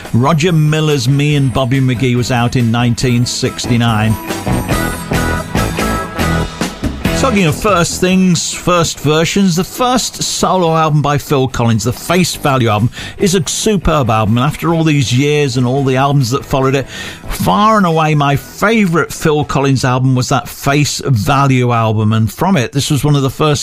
Roger Miller's Me and Bobby McGee was out in 1969. Talking of first things, first versions, the first solo album by Phil Collins, the Face Value album, is a superb album. And after all these years and all the albums that followed it, far and away my favourite Phil Collins album was that Face Value album. And from it, this was one of the first